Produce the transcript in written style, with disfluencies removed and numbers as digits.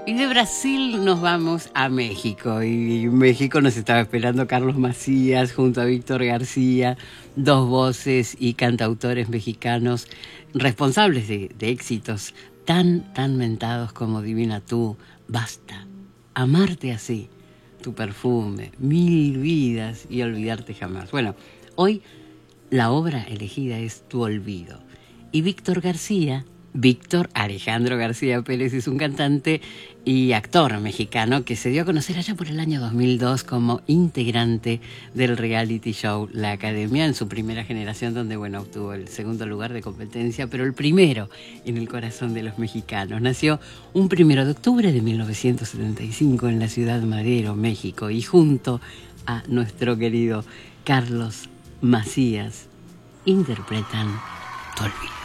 Y de Brasil nos vamos a México. Y en México nos estaba esperando Carlos Macías junto a Víctor García, dos voces y cantautores mexicanos responsables de éxitos tan mentados como Divina Tú, Basta, Amarte Así, Tu Perfume, Mil Vidas y Olvidarte Jamás. Bueno, hoy la obra elegida es Tu Olvido. Y Víctor Alejandro García Pérez es un cantante y actor mexicano que se dio a conocer allá por el año 2002 como integrante del reality show La Academia, en su primera generación, donde obtuvo el segundo lugar de competencia, pero el primero en el corazón de los mexicanos. Nació un 1 de octubre de 1975 en la ciudad Madero, México, y junto a nuestro querido Carlos Macías interpretan Tu Olvido.